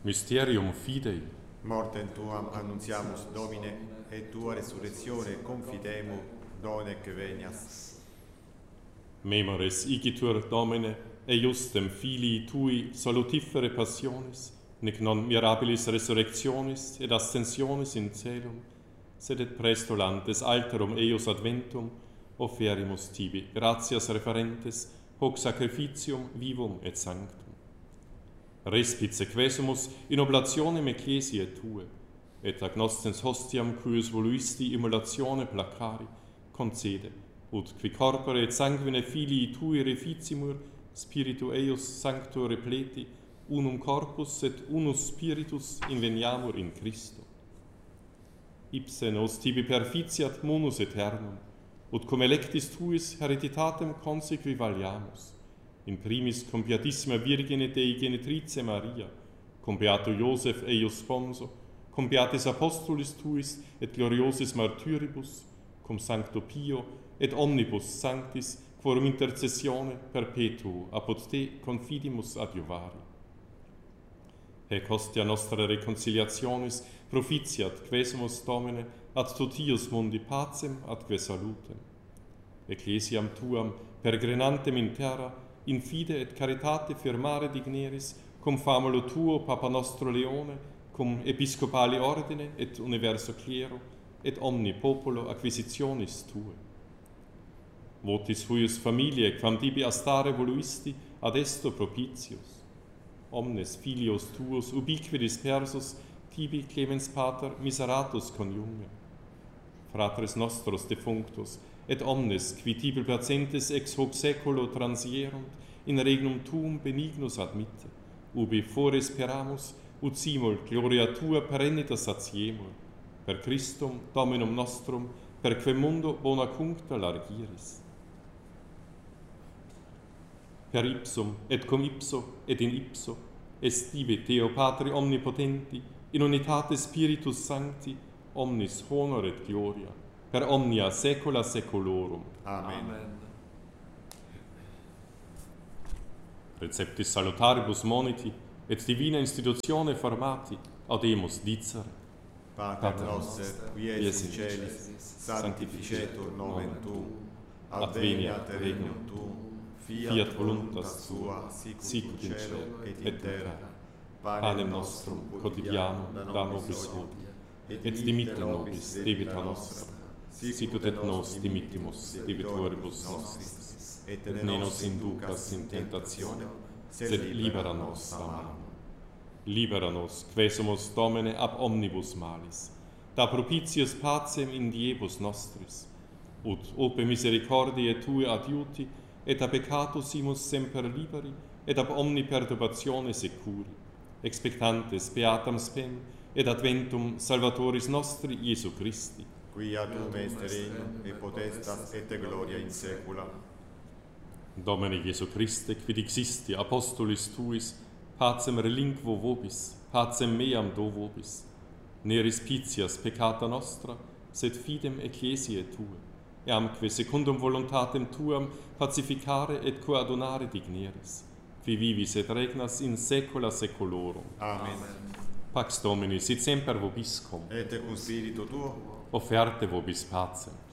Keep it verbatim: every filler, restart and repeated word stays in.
Mysterium Fidei. Mortem tuam annunziamus, Domine, et tua resurrectione confidemo, donec venias. Memores igitur, Domine, eiustem filii tui salutifere passionis, nec non mirabilis resurrectionis et ascensionis in celum, sed et prestolantes alterum eius adventum, offerimus tibi gratias referentes, hoc sacrificium vivum et sanctum. Respit sequesumus in oblationem ecclesiae tue, et ac nostens hostiam cuius voluisti immolatione placari, concede, ut qui corpore et sanguine filii tui reficimur, spiritu eius sancto repleti, unum corpus et unus spiritus inveniamur in Christo. Ipse nos tibi perficiat munus aeternum, ut cum electis tuis hereditatem consequi valiamus, in primis cum beatissima Virgine Dei Genetrice Maria, cum beato Iosef eius sponso, cum beatis apostolis tuis et gloriosis martyribus, cum sancto Pio et omnibus sanctis, quorum intercessione perpetuo apud te confidimus adiuvari. Hec hostia nostra reconciliationis proficiat quesumus, Domine, ad totius mundi pacem atque salutem. Ecclesiam tuam peregrinantem in terra, in fide et caritate firmare digneris, cum famulo tuo Papa nostro Leone, cum episcopali ordine et universo clero, et omni populo acquisitionis tue. Votis huius familiae, quam tibi astare voluisti, ad esto propitius. Omnes filios tuos ubique dispersus, tibi clemens pater miseratus coniuge. Fratres nostros defunctus, et omnes, qui tibi placentes ex hoc seculo transierunt, in regnum tuum benignus admitte, ubi fore speramus, ut simul gloria tua perennita satiemur, per Christum Dominum nostrum, per quem mundo bona cuncta largiris. Per ipsum, et cum ipso, et in ipso, est tibi Deo Patri omnipotenti, in unitate Spiritus Sancti, omnis honor et gloria, per omnia saecula saeculorum. Amen. Amen. Receptis salutaribus moniti, et divina institutione formati, audemus dicere. Pater noster, qui es in celis, sanctificetur nomen tuum, adveniat regnum tuum, fiat voluntas tua, sicut in cielo et in terra. Panem nostrum quotidianum da nobis hodie, et dimitte nobis debita nostra, sicut et nos dimittimus debitoribus nostris, et ne nos inducas in tentationem, sed libera nos a malo. Libera nos, quesumus, Domine, ab omnibus malis, da propitius pacem in diebus nostris, ut ope misericordiae Tue adiuti, et a peccatusimus semper liberi, et ab omni perturbatione securi, expectantes beatam spem, et adventum Salvatoris nostri Iesu Christi, Quia tuum est regnum, et potestas, et gloria in saecula. Domine Iesu Christe, quid existi apostolis Tuis, pacem relinquo vobis, pacem meam do vobis, ne respicias peccata nostra, sed fidem ecclesiae Tue, eamque secundum voluntatem Tuam pacificare et coadunare digneris, qui vivis et regnas in saecula saeculorum. Amen. Pax Domini sit semper vobiscum, Et cum spiritu tuo, offerte vobis pacem.